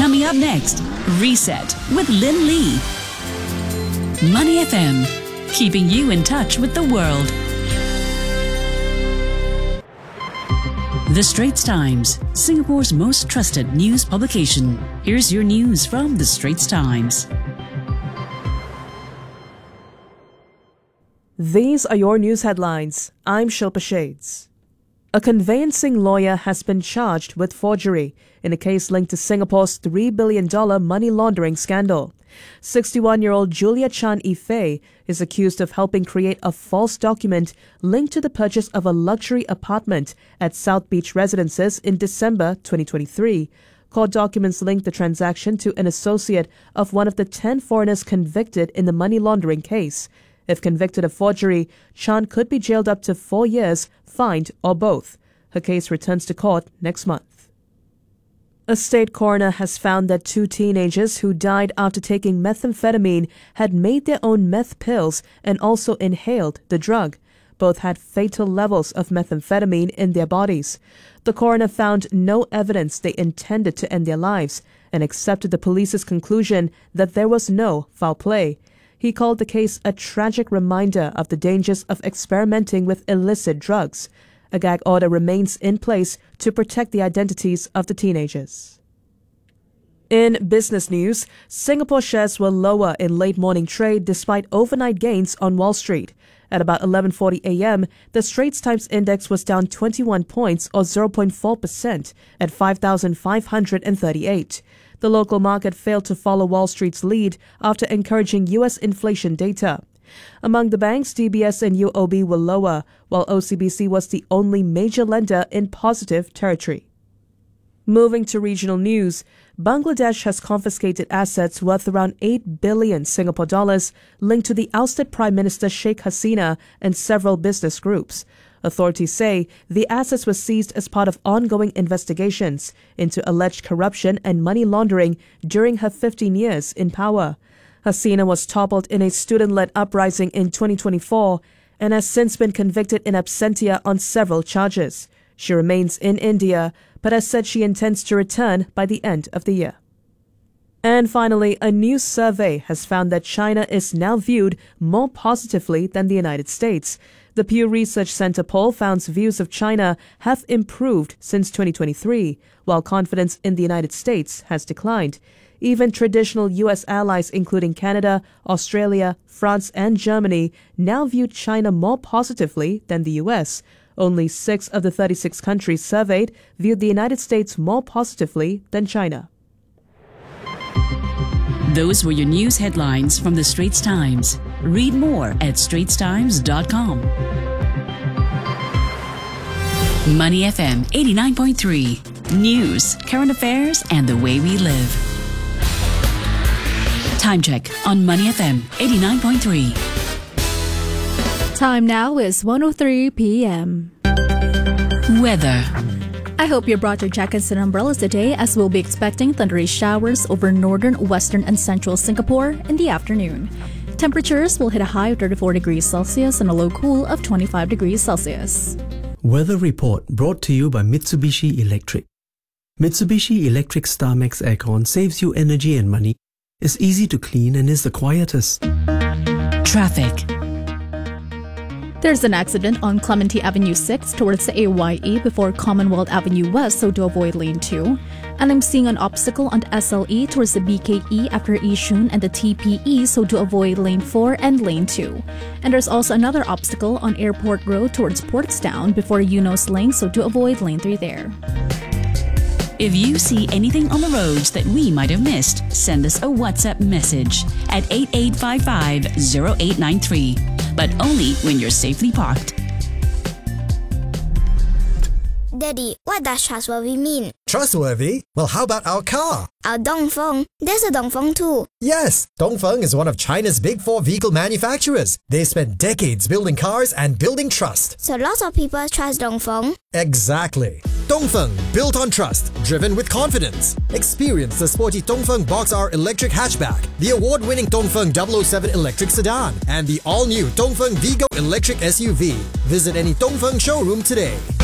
Coming up next, Reset with Lynn Lee. Money FM, keeping you in touch with the world. The Straits Times, Singapore's most trusted news publication. Here's your news from The Straits Times. These are your news headlines. I'm Shilpa Shades. A conveyancing lawyer has been charged with forgery in a case linked to Singapore's $3 billion money laundering scandal. 61-year-old Julia Chan Ife is accused of helping create a false document linked to the purchase of a luxury apartment at South Beach Residences in December 2023. Court documents link the transaction to an associate of one of the 10 foreigners convicted in the money laundering case. If convicted of forgery, Chan could be jailed up to 4 years, fined, or both. Her case returns to court next month. A state coroner has found that 2 teenagers who died after taking methamphetamine had made their own meth pills and also inhaled the drug. Both had fatal levels of methamphetamine in their bodies. The coroner found no evidence they intended to end their lives and accepted the police's conclusion that there was no foul play. He called the case a tragic reminder of the dangers of experimenting with illicit drugs. A gag order remains in place to protect the identities of the teenagers. In business news, Singapore shares were lower in late morning trade despite overnight gains on Wall Street. At about 11:40 a.m., the Straits Times Index was down 21 points or 0.4% at 5,538. The local market failed to follow Wall Street's lead after encouraging U.S. inflation data. Among the banks, DBS and UOB were lower, while OCBC was the only major lender in positive territory. Moving to regional news, Bangladesh has confiscated assets worth around 8 billion Singapore dollars linked to the ousted Prime Minister Sheikh Hasina and several business groups. Authorities say the assets were seized as part of ongoing investigations into alleged corruption and money laundering during her 15 years in power. Hasina was toppled in a student-led uprising in 2024 and has since been convicted in absentia on several charges. She remains in India, but has said she intends to return by the end of the year. And finally, a new survey has found that China is now viewed more positively than the United States. The Pew Research Center poll found views of China have improved since 2023, while confidence in the United States has declined. Even traditional U.S. allies, including Canada, Australia, France, and Germany, now view China more positively than the U.S. Only 6 of the 36 countries surveyed viewed the United States more positively than China. Those were your news headlines from The Straits Times. Read more at straitstimes.com. Money FM 89.3. News, current affairs, and the way we live. Time check on Money FM 89.3. Time now is 1:03 p.m. Weather. I hope you brought your jackets and umbrellas today, as we'll be expecting thundery showers over northern, western, and central Singapore in the afternoon. Temperatures will hit a high of 34 degrees Celsius and a low cool of 25 degrees Celsius. Weather report brought to you by Mitsubishi Electric. Mitsubishi Electric StarMax Aircon saves you energy and money, is easy to clean, and is the quietest. Traffic. There's an accident on Clementi Avenue 6 towards the AYE before Commonwealth Avenue West, so do avoid lane 2. And I'm seeing an obstacle on the SLE towards the BKE after Yishun and the TPE, so do avoid lane 4 and lane 2. And there's also another obstacle on Airport Road towards Portstown before Eunos Lane, so do avoid lane 3 there. If you see anything on the roads that we might have missed, send us a WhatsApp message at 8855-0893. But only when you're safely parked. Daddy, what does trustworthy mean? Trustworthy? Well, how about our car? Our Dongfeng. There's a Dongfeng too. Yes, Dongfeng is one of China's big 4 vehicle manufacturers. They spent decades building cars and building trust. So lots of people trust Dongfeng? Exactly. Dongfeng, built on trust, driven with confidence. Experience the sporty Dongfeng Box R electric hatchback, the award-winning Dongfeng 007 electric sedan, and the all-new Dongfeng Vigo electric SUV. Visit any Dongfeng showroom today.